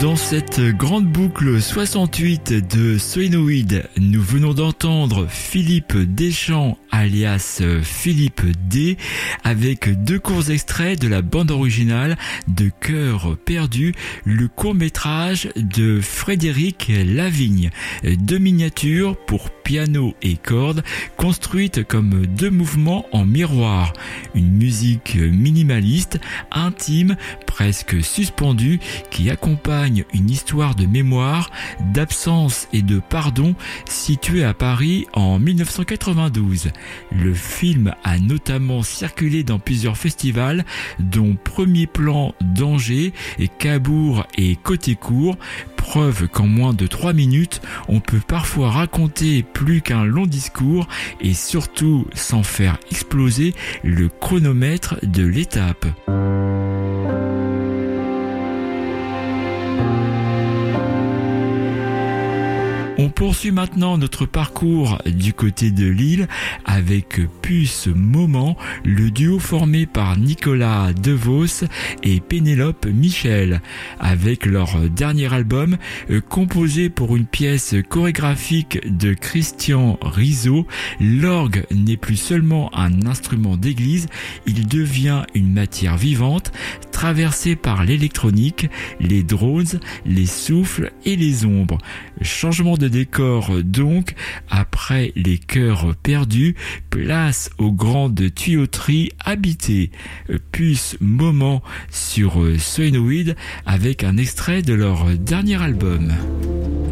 Dans cette grande boucle 68 de Solenoid, nous venons d'entendre Philippe Deschamps alias Philippe D avec deux courts extraits de la bande originale de Cœur perdu, le court-métrage de Frédéric Lavigne. Deux miniatures pour piano et cordes construites comme deux mouvements en miroir. Une musique minimaliste, intime, presque suspendue qui accompagne une histoire de mémoire, d'absence et de pardon située à Paris en 1992. Le film a notamment circulé dans plusieurs festivals, dont Premier Plan d'Angers, Cabourg et Côté-Court. Preuve qu'en moins de 3 minutes, on peut parfois raconter plus qu'un long discours et surtout sans faire exploser le chronomètre de l'étape. On poursuit maintenant notre parcours du côté de Lille avec Puce Moment, le duo formé par Nicolas DeVos et Pénélope Michel. Avec leur dernier album, composé pour une pièce chorégraphique de Christian Rizzo, l'orgue n'est plus seulement un instrument d'église, il devient une matière vivante, traversée par l'électronique, les drones, les souffles et les ombres. Changement de décor donc, après les cœurs perdus, place aux grandes tuyauteries habitées. Puce Moment sur Solenoid avec un extrait de leur dernier album.